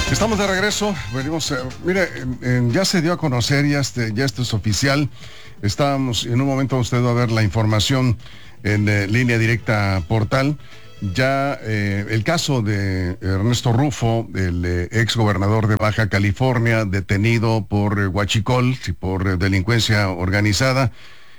Estamos de regreso. Venimos, mire, ya se dio a conocer, ya esto es oficial. Estábamos, en un momento usted va a ver la información en Línea Directa Portal. Ya el caso de Ernesto Rufo, el ex gobernador de Baja California, detenido por huachicol y por delincuencia organizada,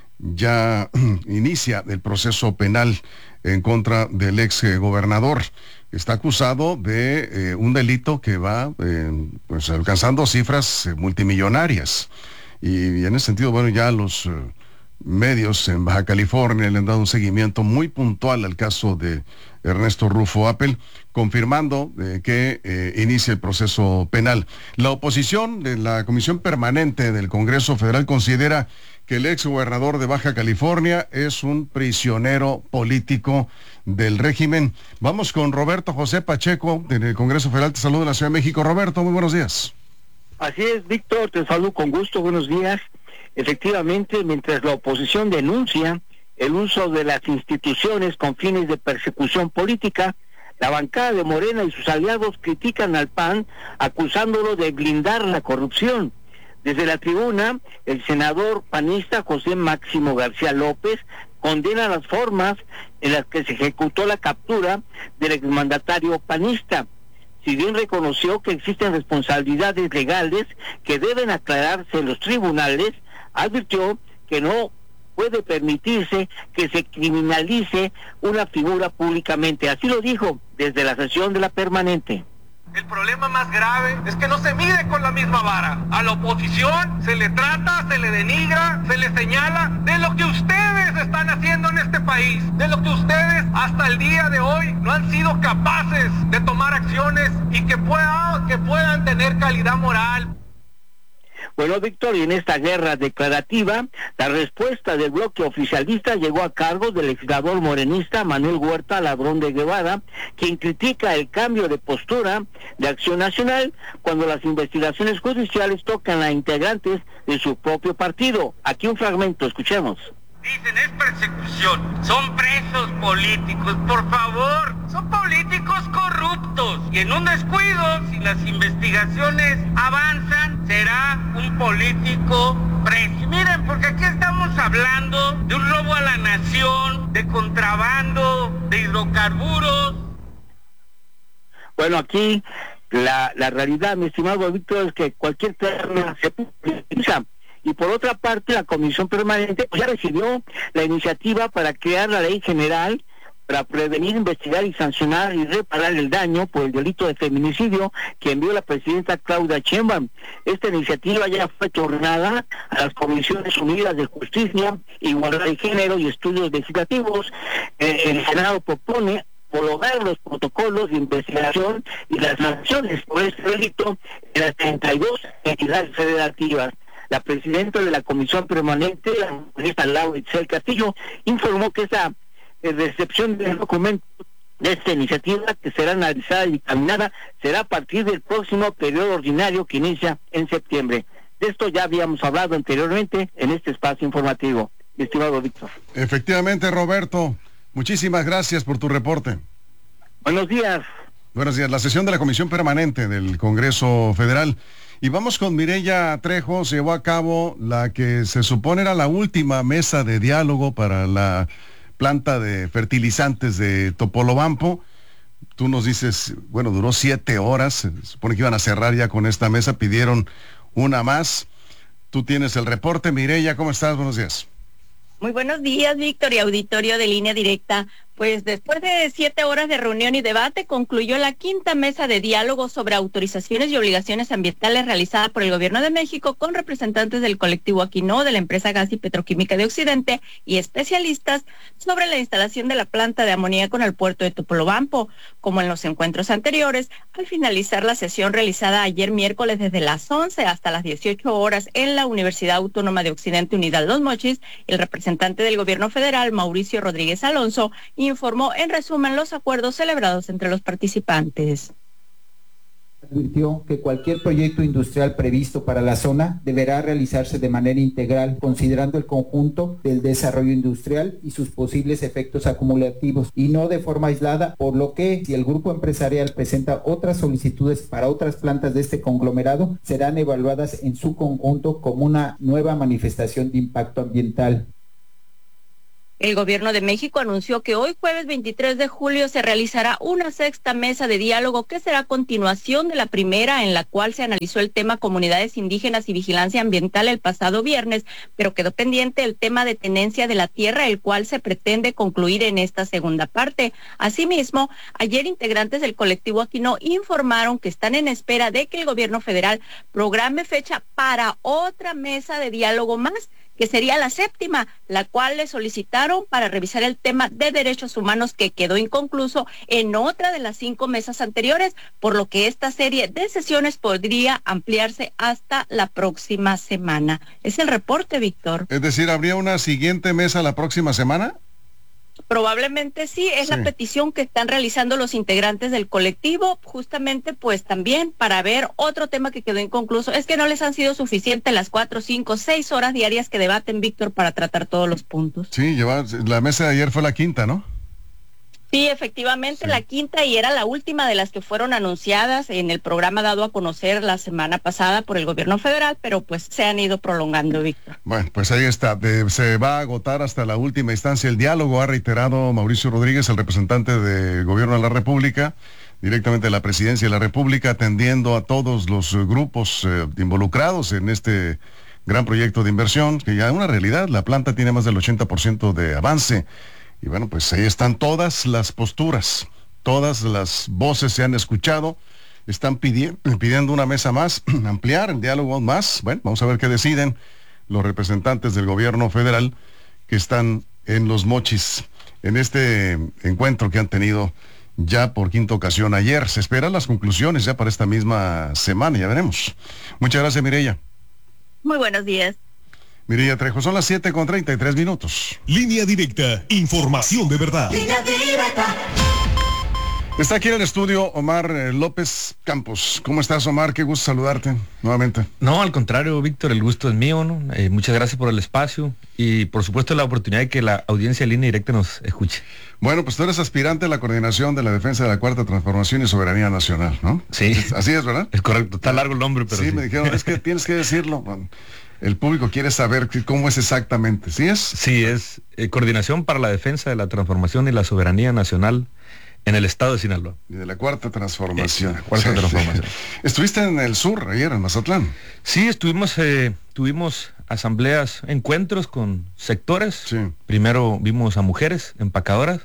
ya inicia el proceso penal en contra del ex gobernador. Está acusado de un delito que va pues alcanzando cifras multimillonarias. Y en ese sentido, bueno, ya los medios en Baja California le han dado un seguimiento muy puntual al caso de Ernesto Rufo Appel, confirmando que inicia el proceso penal. La oposición de la Comisión Permanente del Congreso Federal considera que el ex gobernador de Baja California es un prisionero político del régimen. Vamos con Roberto José Pacheco, del Congreso Federal. Te saludo en la Ciudad de México. Roberto, muy buenos días. Así es, Víctor, te saludo con gusto, buenos días. Efectivamente, mientras la oposición denuncia el uso de las instituciones con fines de persecución política, la bancada de Morena y sus aliados critican al PAN acusándolo de blindar la corrupción. Desde la tribuna, el senador panista José Máximo García López condena las formas en las que se ejecutó la captura del exmandatario panista. Si bien reconoció que existen responsabilidades legales que deben aclararse en los tribunales, advirtió que no puede permitirse que se criminalice una figura públicamente. Así lo dijo desde la sesión de la permanente. El problema más grave es que no se mide con la misma vara. A la oposición se le trata, se le denigra, se le señala de lo que ustedes están haciendo en este país, de lo que ustedes hasta el día de hoy no han sido capaces de tomar acciones y que puedan tener calidad moral. Bueno, Víctor, y en esta guerra declarativa, la respuesta del bloque oficialista llegó a cargo del legislador morenista Manuel Huerta Ladrón de Guevara, quien critica el cambio de postura de Acción Nacional cuando las investigaciones judiciales tocan a integrantes de su propio partido. Aquí un fragmento, escuchemos. Dicen, es persecución, son presos políticos, por favor, son políticos corruptos. Y en un descuido, si las investigaciones avanzan, será un político preso. Miren, porque aquí estamos hablando de un robo a la nación, de contrabando, de hidrocarburos. Bueno, aquí la realidad, mi estimado Víctor, es que cualquier tema se politiza. Y por otra parte, la Comisión Permanente pues, ya recibió la iniciativa para crear la Ley General para prevenir, investigar y sancionar y reparar el daño por el delito de feminicidio que envió la presidenta Claudia Sheinbaum. Esta iniciativa ya fue turnada a las Comisiones Unidas de Justicia, Igualdad de Género y Estudios Legislativos. El Senado propone homologar los protocolos de investigación y las sanciones por este delito en las 32 entidades federativas. La presidenta de la Comisión Permanente, la ministra Laura Itzel Castillo, informó que esa recepción del documento de esta iniciativa, que será analizada y dictaminada, será a partir del próximo periodo ordinario que inicia en septiembre. De esto ya habíamos hablado anteriormente en este espacio informativo. Mi estimado Víctor. Efectivamente, Roberto, muchísimas gracias por tu reporte. Buenos días. Buenos días. La sesión de la Comisión Permanente del Congreso Federal. Y vamos con Mireya Trejo. Se llevó a cabo la que se supone era la última mesa de diálogo para la planta de fertilizantes de Topolobampo. Tú nos dices, bueno, duró 7 horas. Se supone que iban a cerrar ya con esta mesa. Pidieron una más. Tú tienes el reporte. Mireya, ¿cómo estás? Buenos días. Muy buenos días, Víctor, y auditorio de Línea Directa. Pues después de 7 horas de reunión y debate, concluyó la 5ª mesa de diálogo sobre autorizaciones y obligaciones ambientales realizada por el Gobierno de México con representantes del colectivo Aquino, de la empresa Gas y Petroquímica de Occidente y especialistas sobre la instalación de la planta de amoníaco en el puerto de Topolobampo. Como en los encuentros anteriores, al finalizar la sesión realizada ayer miércoles desde las 11 hasta las 18 horas en la Universidad Autónoma de Occidente Unidad Los Mochis, el representante del Gobierno Federal, Mauricio Rodríguez Alonso, informó en resumen los acuerdos celebrados entre los participantes. advirtió que cualquier proyecto industrial previsto para la zona deberá realizarse de manera integral, considerando el conjunto del desarrollo industrial y sus posibles efectos acumulativos, y no de forma aislada, por lo que si el grupo empresarial presenta otras solicitudes para otras plantas de este conglomerado, serán evaluadas en su conjunto como una nueva manifestación de impacto ambiental. El Gobierno de México anunció que hoy, jueves 23 de julio, se realizará una sexta mesa de diálogo que será continuación de la primera, en la cual se analizó el tema comunidades indígenas y vigilancia ambiental el pasado viernes, pero quedó pendiente el tema de tenencia de la tierra, el cual se pretende concluir en esta segunda parte. Asimismo, ayer integrantes del colectivo Aquino informaron que están en espera de que el Gobierno federal programe fecha para otra mesa de diálogo más, que sería la séptima, la cual le solicitaron para revisar el tema de derechos humanos que quedó inconcluso en otra de las 5 mesas anteriores, por lo que esta serie de sesiones podría ampliarse hasta la próxima semana. Es el reporte, Víctor. Es decir, ¿habría una siguiente mesa la próxima semana? Probablemente sí, es la petición que están realizando los integrantes del colectivo, justamente pues también para ver otro tema que quedó inconcluso. Es que no les han sido suficientes las 4, 5, 6 horas diarias que debaten, Víctor, para tratar todos los puntos. Sí, la mesa de ayer fue la quinta, ¿no? Sí, efectivamente, la quinta, y era la última de las que fueron anunciadas en el programa dado a conocer la semana pasada por el Gobierno federal, pero pues se han ido prolongando, Víctor. Bueno, pues ahí está, se va a agotar hasta la última instancia el diálogo, ha reiterado Mauricio Rodríguez, el representante del Gobierno de la República, directamente de la Presidencia de la República, atendiendo a todos los grupos involucrados en este gran proyecto de inversión, que ya es una realidad. La planta tiene más del 80% de avance. Y bueno, pues ahí están todas las posturas, todas las voces se han escuchado, están pidiendo una mesa más, ampliar el diálogo aún más. Bueno, vamos a ver qué deciden los representantes del Gobierno federal que están en Los Mochis, en este encuentro que han tenido ya por quinta ocasión ayer. Se esperan las conclusiones ya para esta misma semana, ya veremos. Muchas gracias, Mireya. Muy buenos días. Mireya Trejo, son las 7:33. Línea Directa, información de verdad. Línea Directa. Está aquí en el estudio Omar López Campos. ¿Cómo estás, Omar? Qué gusto saludarte nuevamente. No, al contrario, Víctor, el gusto es mío, ¿no? Muchas gracias por el espacio y por supuesto la oportunidad de que la audiencia de Línea Directa nos escuche. Bueno, pues tú eres aspirante a la coordinación de la defensa de la Cuarta Transformación y Soberanía Nacional, ¿no? Sí. Así es, ¿verdad? Es correcto, está largo el nombre, pero sí. Me dijeron, es que tienes que decirlo. Bueno, el público quiere saber cómo es exactamente, ¿sí es? Sí, es Coordinación para la Defensa de la Transformación y la Soberanía Nacional en el estado de Sinaloa. Y de la Cuarta Transformación. Cuarta Transformación. Estuviste en el sur ayer, en Mazatlán. Sí, tuvimos asambleas, encuentros con sectores. Sí. Primero vimos a mujeres empacadoras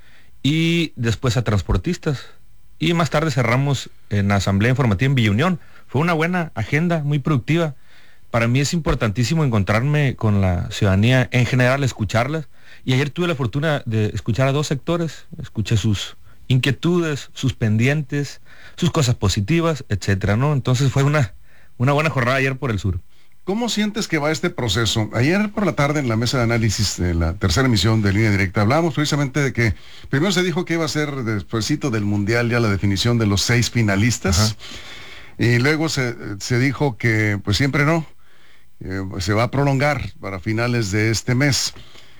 y después a transportistas. Y más tarde cerramos en la asamblea informativa en Villa Unión. Fue una buena agenda, muy productiva. Para mí es importantísimo encontrarme con la ciudadanía en general, escucharlas. Y ayer tuve la fortuna de escuchar a 2 sectores. Escuché sus inquietudes, sus pendientes, sus cosas positivas, etcétera, ¿no? Entonces fue una buena jornada ayer por el sur. ¿Cómo sientes que va este proceso? Ayer por la tarde en la mesa de análisis de la tercera emisión de Línea Directa hablábamos precisamente de que primero se dijo que iba a ser despuesito del Mundial ya la definición de los 6 finalistas. Ajá. Y luego se dijo que pues siempre no. Se va a prolongar para finales de este mes.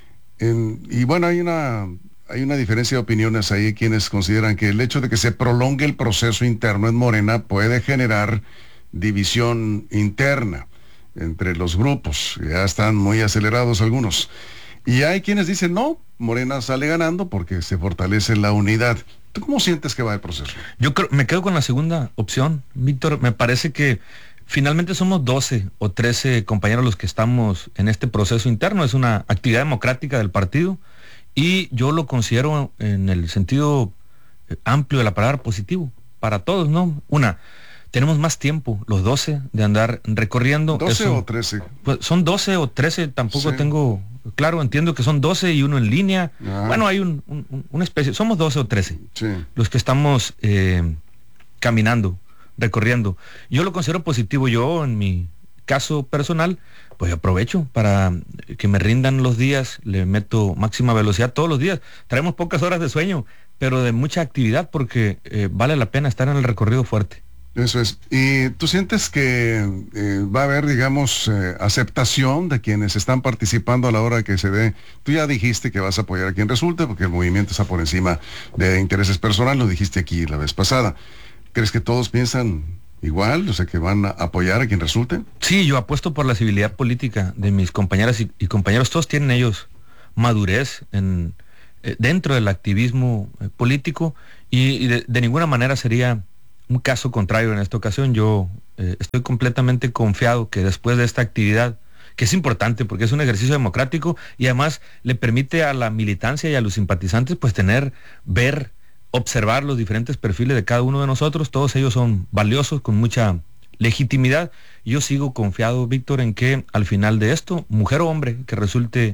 Y bueno, hay una diferencia de opiniones ahí, quienes consideran que el hecho de que se prolongue el proceso interno en Morena puede generar división interna entre los grupos, ya están muy acelerados algunos. Y hay quienes dicen, no, Morena sale ganando porque se fortalece la unidad. ¿Tú cómo sientes que va el proceso? Yo me quedo con la segunda opción, Víctor. Me parece que finalmente somos 12 o 13 compañeros los que estamos en este proceso interno. Es una actividad democrática del partido y yo lo considero en el sentido amplio de la palabra positivo para todos, ¿no? Tenemos más tiempo, los 12, de andar recorriendo. ¿12 o 13? Pues son 12 o 13, tampoco tengo claro, entiendo que son 12 y uno en línea. Ah. Bueno, hay una especie, somos 12 o 13 los que estamos caminando, recorriendo. Yo lo considero positivo. Yo, en mi caso personal, pues aprovecho para que me rindan los días, le meto máxima velocidad todos los días. Traemos pocas horas de sueño, pero de mucha actividad porque vale la pena estar en el recorrido fuerte. Eso es. ¿Y tú sientes que va a haber, digamos, aceptación de quienes están participando a la hora que se dé? Tú ya dijiste que vas a apoyar a quien resulte, porque el movimiento está por encima de intereses personales, lo dijiste aquí la vez pasada. ¿Crees que todos piensan igual? O sea, que van a apoyar a quien resulte. Sí, yo apuesto por la civilidad política de mis compañeras y compañeros. Todos tienen ellos madurez dentro del activismo político y de ninguna manera sería un caso contrario en esta ocasión. Yo estoy completamente confiado que después de esta actividad, que es importante porque es un ejercicio democrático y además le permite a la militancia y a los simpatizantes pues observar los diferentes perfiles de cada uno de nosotros. Todos ellos son valiosos, con mucha legitimidad. Yo sigo confiado, Víctor, en que al final de esto, mujer o hombre que resulte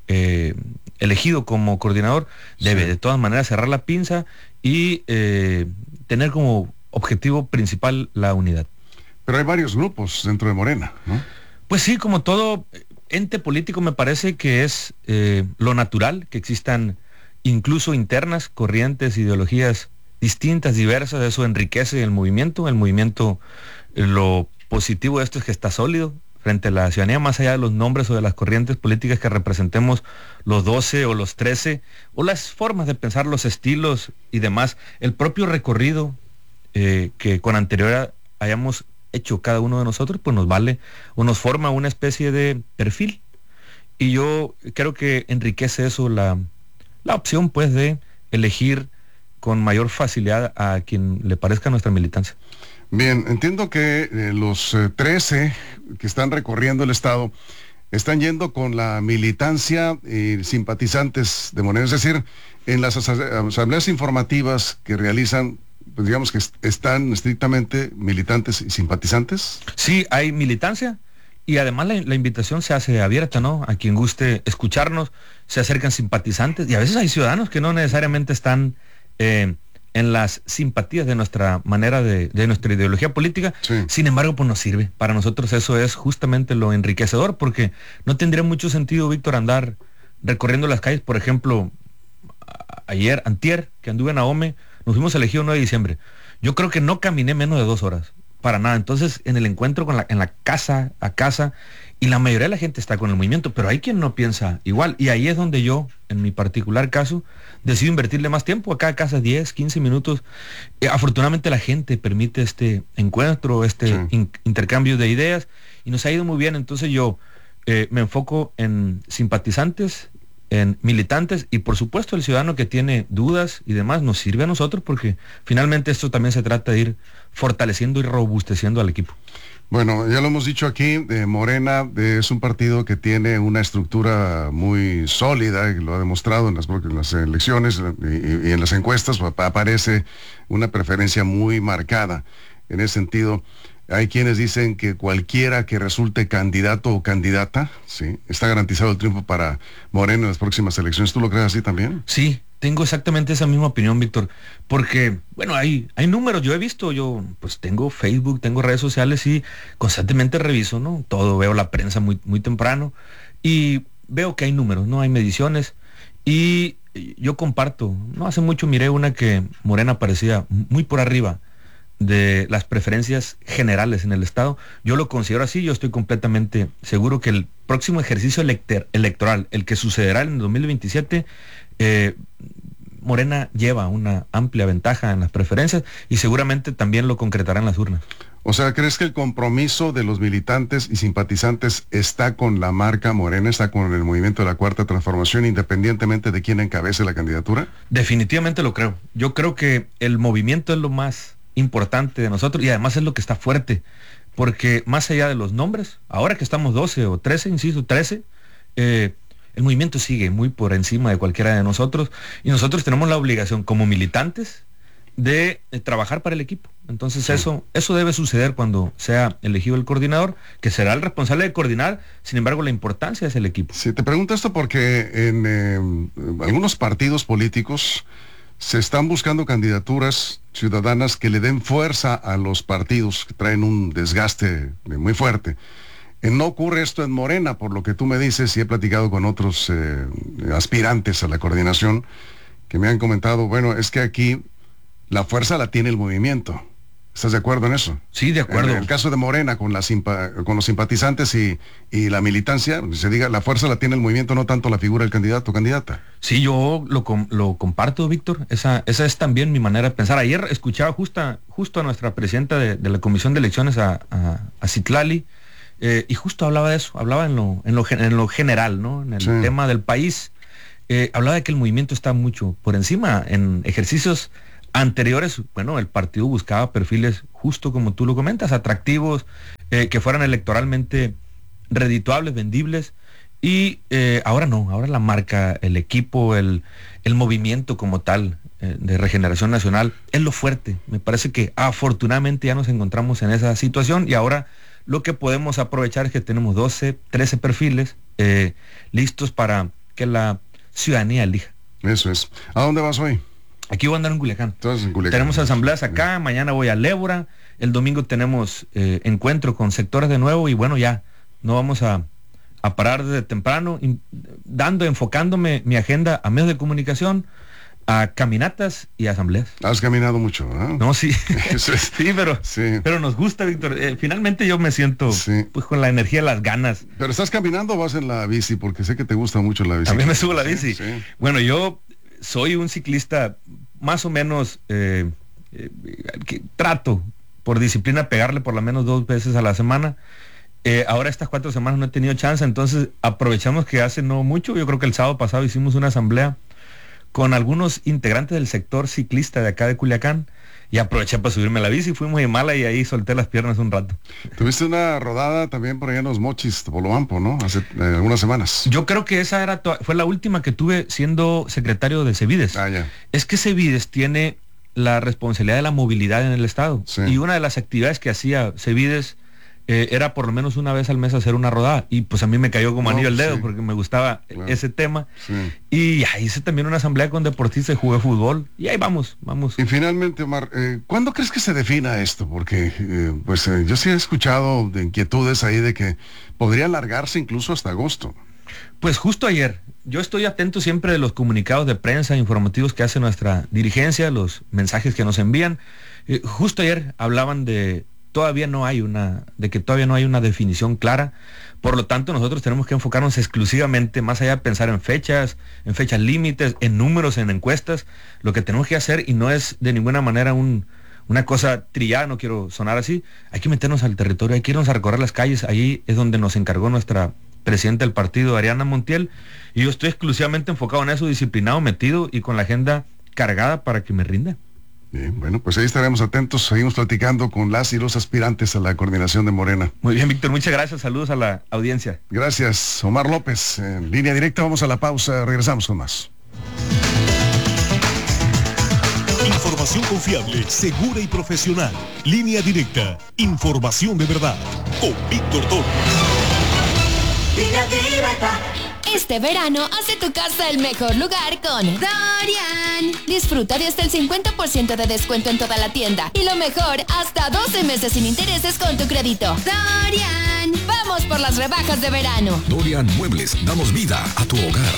elegido como coordinador, debe de todas maneras cerrar la pinza y tener como objetivo principal la unidad. Pero hay varios grupos dentro de Morena, ¿no? Pues sí, como todo ente político me parece que es lo natural, que existan incluso internas, corrientes, ideologías distintas, diversas. Eso enriquece el movimiento. El movimiento, lo positivo de esto es que está sólido frente a la ciudadanía, más allá de los nombres o de las corrientes políticas que representemos, los 12 o los 13, o las formas de pensar, los estilos y demás. El propio recorrido que con anterioridad hayamos hecho cada uno de nosotros, pues nos vale o nos forma una especie de perfil. Y yo creo que enriquece eso la opción, pues, de elegir con mayor facilidad a quien le parezca nuestra militancia. Bien, entiendo que los 13 que están recorriendo el estado están yendo con la militancia y simpatizantes de Morena, es decir, en las asambleas informativas que realizan, pues digamos que están estrictamente militantes y simpatizantes. Sí, hay militancia y además la invitación se hace abierta, ¿no? A quien guste escucharnos, se acercan simpatizantes y a veces hay ciudadanos que no necesariamente están en las simpatías de nuestra manera de nuestra ideología política. Sí. Sin embargo, pues nos sirve. Para nosotros eso es justamente lo enriquecedor, porque no tendría mucho sentido, Víctor, andar recorriendo las calles. Por ejemplo, antier, que anduve en Ahome, nos fuimos elegido 9 de diciembre. Yo creo que no caminé menos de 2 horas, para nada. Entonces, en el encuentro en la casa a casa, y la mayoría de la gente está con el movimiento, pero hay quien no piensa igual. Y ahí es donde yo, en mi particular caso, decido invertirle más tiempo. A cada casa 10, 15 minutos. Afortunadamente la gente permite este encuentro, intercambio de ideas, y nos ha ido muy bien. Entonces yo me enfoco en simpatizantes, en militantes, y por supuesto el ciudadano que tiene dudas y demás nos sirve a nosotros, porque finalmente esto también se trata de ir fortaleciendo y robusteciendo al equipo. Bueno, ya lo hemos dicho aquí, Morena es un partido que tiene una estructura muy sólida, y lo ha demostrado en las elecciones y en las encuestas. Aparece una preferencia muy marcada. En ese sentido, hay quienes dicen que cualquiera que resulte candidato o candidata, ¿sí?, está garantizado el triunfo para Morena en las próximas elecciones. ¿Tú lo crees así también? Sí, tengo exactamente esa misma opinión, Víctor, porque, bueno, hay números. Yo he visto, pues tengo Facebook, tengo redes sociales y constantemente reviso, ¿no? Todo, veo la prensa muy, muy temprano y veo que hay números, ¿no? Hay mediciones y yo comparto, no hace mucho miré una que Morena parecía muy por arriba de las preferencias generales en el estado. Yo lo considero así. Yo estoy completamente seguro que el próximo ejercicio electoral, el que sucederá en el 2027, Morena lleva una amplia ventaja en las preferencias y seguramente también lo concretará en las urnas. O sea, ¿crees que el compromiso de los militantes y simpatizantes está con la marca Morena, está con el movimiento de la Cuarta Transformación, independientemente de quién encabece la candidatura? Definitivamente lo creo. Yo creo que el movimiento es lo más importante de nosotros y además es lo que está fuerte, porque más allá de los nombres, ahora que estamos 12 o 13, insisto, 13, el movimiento sigue muy por encima de cualquiera de nosotros y nosotros tenemos la obligación como militantes de trabajar para el equipo. Entonces sí, eso debe suceder cuando sea elegido el coordinador, que será el responsable de coordinar. Sin embargo, la importancia es el equipo. Sí, te pregunto esto porque en algunos partidos políticos se están buscando candidaturas ciudadanas que le den fuerza a los partidos que traen un desgaste muy fuerte. No ocurre esto en Morena, por lo que tú me dices, y he platicado con otros aspirantes a la coordinación que me han comentado, bueno, es que aquí la fuerza la tiene el movimiento. ¿Estás de acuerdo en eso? Sí, de acuerdo. En el caso de Morena, con los simpatizantes y la militancia, se diga, la fuerza la tiene el movimiento, no tanto la figura del candidato o candidata. Sí, yo lo comparto, Víctor. Esa es también mi manera de pensar. Ayer escuchaba justo a nuestra presidenta de la Comisión de Elecciones, a Citlali, y justo hablaba de eso, hablaba en lo general, ¿no? En el tema del país. Hablaba de que el movimiento está mucho por encima. En ejercicios anteriores, bueno, el partido buscaba perfiles, justo como tú lo comentas, atractivos, que fueran electoralmente redituables, vendibles, y ahora no, ahora la marca, el equipo, el movimiento como tal de Regeneración Nacional es lo fuerte. Me parece que afortunadamente ya nos encontramos en esa situación, y ahora lo que podemos aprovechar es que tenemos 12, 13 perfiles listos para que la ciudadanía elija. Eso es. ¿A dónde vas hoy? Aquí voy a andar en Culiacán. Entonces, en Culiacán. Tenemos asambleas acá, mañana voy a Lébora, el domingo tenemos encuentro con sectores de nuevo, y bueno, ya no vamos a parar desde temprano, enfocándome mi agenda a medios de comunicación, a caminatas y asambleas. Has caminado mucho, ¿no? No, sí. Sí, pero nos gusta, Víctor. Finalmente yo me siento pues con la energía, las ganas. ¿Pero estás caminando o vas en la bici? Porque sé que te gusta mucho la bici. También me subo la bici. Sí. Bueno, yo soy un ciclista más o menos que trato por disciplina pegarle por lo menos 2 veces a la semana. Ahora estas 4 semanas no he tenido chance, entonces aprovechamos que hace no mucho, yo creo que el sábado pasado hicimos una asamblea con algunos integrantes del sector ciclista de acá de Culiacán, y aproveché para subirme a la bici, fui muy mala y ahí solté las piernas un rato. Tuviste una rodada también por allá en los Mochis, Topolobampo, ¿no? Hace algunas semanas. Yo creo que esa fue la última que tuve siendo secretario de Cevides. Ya. Es que Cevides tiene la responsabilidad de la movilidad en el estado. Sí. Y una de las actividades que hacía Cevides era por lo menos una vez al mes hacer una rodada, y pues a mí me cayó como anillo al dedo, porque me gustaba ese tema, y hice también una asamblea con deportistas y jugué fútbol, y ahí vamos. Y finalmente, Omar, ¿cuándo crees que se defina esto? Porque yo sí he escuchado de inquietudes ahí de que podría alargarse incluso hasta agosto. Pues justo ayer, yo estoy atento siempre de los comunicados de prensa informativos que hace nuestra dirigencia, los mensajes que nos envían. Justo ayer hablaban de que todavía no hay una definición clara. Por lo tanto, nosotros tenemos que enfocarnos exclusivamente, más allá de pensar en fechas límites, en números, en encuestas. Lo que tenemos que hacer, y no es de ninguna manera una cosa trillada, no quiero sonar así, hay que meternos al territorio, hay que irnos a recorrer las calles. Ahí es donde nos encargó nuestra presidenta del partido, Ariana Montiel, y yo estoy exclusivamente enfocado en eso, disciplinado, metido y con la agenda cargada para que me rinda. Bien, bueno, pues ahí estaremos atentos, seguimos platicando con las y los aspirantes a la coordinación de Morena. Muy bien, Víctor, muchas gracias, saludos a la audiencia. Gracias, Omar López, en Línea Directa, vamos a la pausa, regresamos con más. Información confiable, segura y profesional. Línea Directa, información de verdad, con Víctor Toro. Línea Directa. Este verano hace tu casa el mejor lugar con Dorian. Disfruta de hasta el 50% de descuento en toda la tienda. Y lo mejor, hasta 12 meses sin intereses con tu crédito. Dorian. Vamos por las rebajas de verano. Dorian Muebles, damos vida a tu hogar.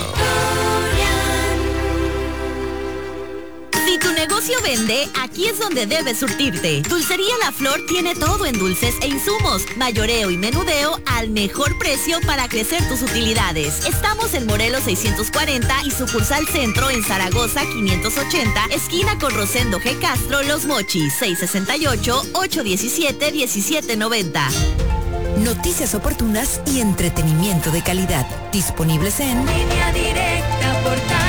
Si tu negocio vende, aquí es donde debes surtirte. Dulcería La Flor tiene todo en dulces e insumos, mayoreo y menudeo al mejor precio para crecer tus utilidades. Estamos en Morelos 640 y sucursal Centro en Zaragoza 580, esquina con Rosendo G. Castro, Los Mochis, 668-817-1790. Noticias oportunas y entretenimiento de calidad. Disponibles en Línea Directa Portal.